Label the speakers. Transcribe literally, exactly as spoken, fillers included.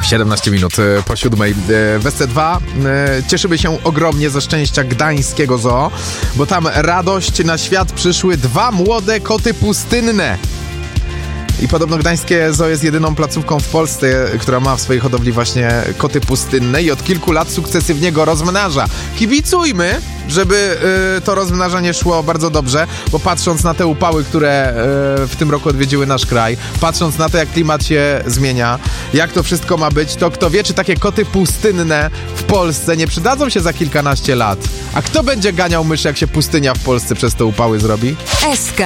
Speaker 1: siedemnaście minut po siódmej. W S C dwa cieszymy się ogromnie ze szczęścia gdańskiego zoo, bo tam radość na świat przyszły dwa młode koty pustynne. I podobno gdańskie zoo jest jedyną placówką w Polsce, która ma w swojej hodowli właśnie koty pustynne i od kilku lat sukcesywnie go rozmnaża. Kibicujmy, żeby y, to rozmnażanie szło bardzo dobrze, bo patrząc na te upały, które y, w tym roku odwiedziły nasz kraj, patrząc na to, jak klimat się zmienia, jak to wszystko ma być, to kto wie, czy takie koty pustynne w Polsce nie przydadzą się za kilkanaście lat. A kto będzie ganiał myszy, jak się pustynia w Polsce przez te upały zrobi?
Speaker 2: S K